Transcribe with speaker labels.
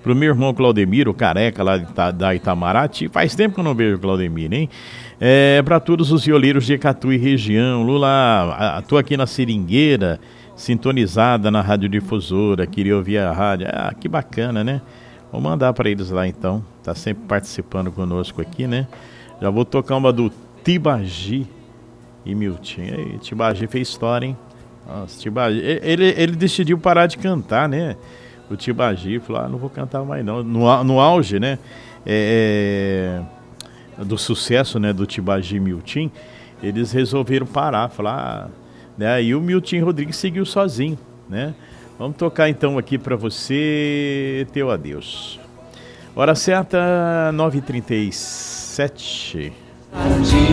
Speaker 1: Pro meu irmão Claudemiro, o careca lá da Itamaraty. Faz tempo que eu não vejo o Claudemiro, hein? Para todos os violeiros de Icatu e região. Lula, tô aqui na Seringueira, sintonizada na radiodifusora. Queria ouvir a rádio. Ah, que bacana, né? Vou mandar para eles lá então. Tá sempre participando conosco aqui, né? Já vou tocar uma do Tibagi e Milton. Aí, Tibagi fez história, hein? Nossa, Tibagi. Ele decidiu parar de cantar, né? O Tibagi falou, não vou cantar mais não. No auge, né? Do sucesso, né? Do Tibagi e Milton, eles resolveram parar, falar, né? Aí o Milton Rodrigues seguiu sozinho, né? Vamos tocar então aqui para você, teu adeus. Hora certa, 9h37.